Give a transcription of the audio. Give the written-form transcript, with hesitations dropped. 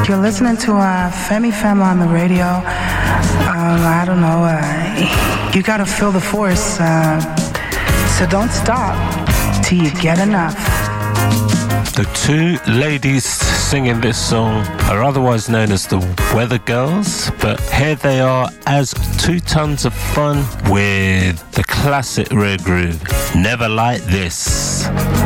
You're listening to Femi Fem on the radio. I don't know. You gotta feel the force. So don't stop till you get enough. The two ladies singing this song are otherwise known as the Weather Girls, but here they are as 2 tons of fun with the classic Rare Groove, Never Like This.